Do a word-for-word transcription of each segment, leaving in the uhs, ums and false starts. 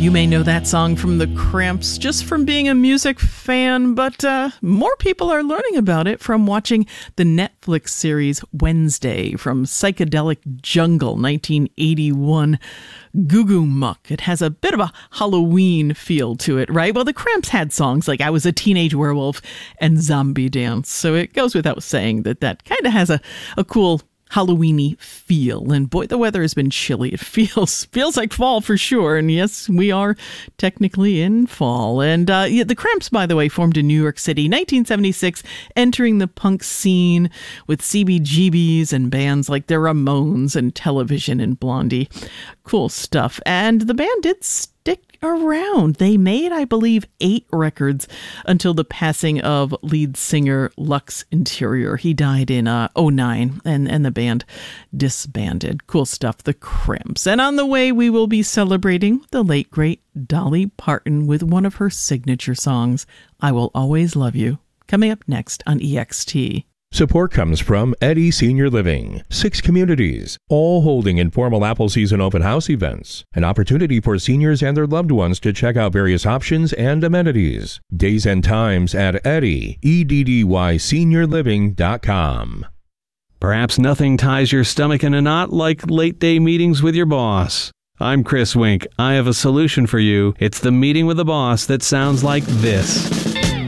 You may know that song from The Cramps just from being a music fan, but uh, more people are learning about it from watching the Netflix series Wednesday from Psychedelic Jungle, nineteen eighty-one. Goo Goo Muck. It has a bit of a Halloween feel to it, right? Well, the Cramps had songs like I Was a Teenage Werewolf and Zombie Dance, so it goes without saying that that kind of has a, a cool Halloween-y feel. And boy, the weather has been chilly. It feels feels like fall for sure. And yes, we are technically in fall. And uh, yeah, the Cramps, by the way, formed in New York City, nineteen seventy-six, entering the punk scene with C B G Bs and bands like the Ramones and Television and Blondie. Cool stuff. And the band did stick around. They made, I believe, eight records until the passing of lead singer Lux Interior. He died in uh, oh nine, and, and the band disbanded. Cool stuff, the Cramps. And on the way, we will be celebrating the late, great Dolly Parton with one of her signature songs, I Will Always Love You, coming up next on E X T. Support comes from Eddy Senior Living. Six communities, all holding informal Apple Season open house events. An opportunity for seniors and their loved ones to check out various options and amenities. Days and times at Eddy, E D D Y senior living dot com. Perhaps nothing ties your stomach in a knot like late-day meetings with your boss. I'm Chris Wink. I have a solution for you. It's the meeting with the boss that sounds like this.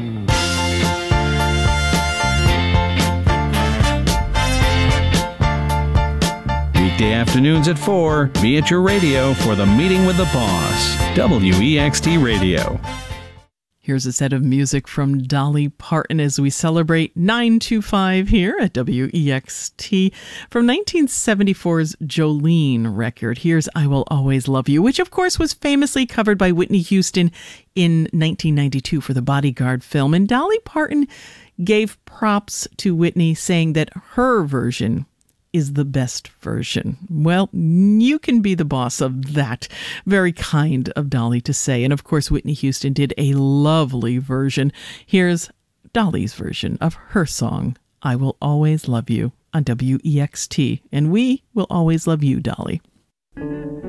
Weekday afternoons at four, be at your radio for the Meeting with the Boss. W E X T Radio. Here's a set of music from Dolly Parton as we celebrate nine two five here at W E X T from nineteen seventy-four's Jolene record. Here's I Will Always Love You, which of course was famously covered by Whitney Houston in nineteen ninety-two for the Bodyguard film. And Dolly Parton gave props to Whitney, saying that her version is the best version. Well, you can be the boss of that. Very kind of Dolly to say. And of course, Whitney Houston did a lovely version. Here's Dolly's version of her song, I Will Always Love You, on W E X T. And we will always love you, Dolly.